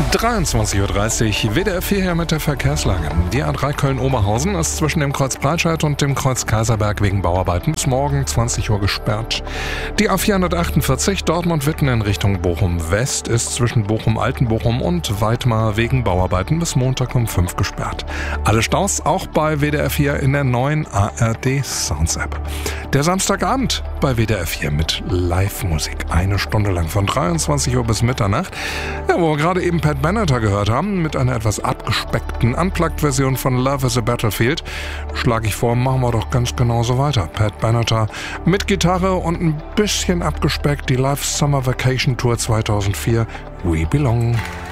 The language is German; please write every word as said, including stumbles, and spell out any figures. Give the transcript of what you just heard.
dreiundzwanzig Uhr dreißig, W D R vier hier mit der Verkehrslage. Die A drei Köln-Oberhausen ist zwischen dem Kreuz Breitscheid und dem Kreuz Kaiserberg wegen Bauarbeiten bis morgen zwanzig Uhr gesperrt. Die A vierhundertachtundvierzig Dortmund-Witten in Richtung Bochum-West ist zwischen Bochum-Altenbochum und Weidmar wegen Bauarbeiten bis Montag um fünf gesperrt. Alle Staus auch bei W D R vier in der neuen A R D Sounds App. Der Samstagabend bei W D R vier mit Live-Musik. Eine Stunde lang von dreiundzwanzig Uhr bis Mitternacht. Ja, wo wir gerade eben Pat Benatar gehört haben, mit einer etwas abgespeckten Unplugged-Version von Love is a Battlefield, schlage ich vor, machen wir doch ganz genauso weiter. Pat Benatar mit Gitarre und ein bisschen abgespeckt, die Live Summer Vacation Tour zweitausendvier, We Belong.